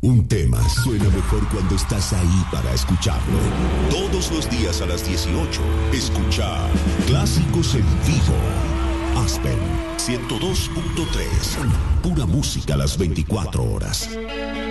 Un tema suena mejor cuando estás ahí para escucharlo. Todos los días a las 18, escucha Clásicos en Vivo. Aspen 102.3. Pura música a las 24 horas.